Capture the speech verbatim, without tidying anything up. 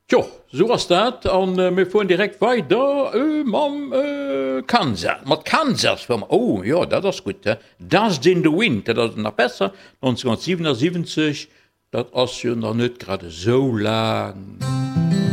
Tja, so was dat an äh, mir fuhren direkt weiter äh, mam äh, Kansas mat Kansas vom oh ja dat das gut äh. Das den the Wind dat nach besser neunzehnhundertsiebenundsiebzig dat as jo noch net gerade so lang.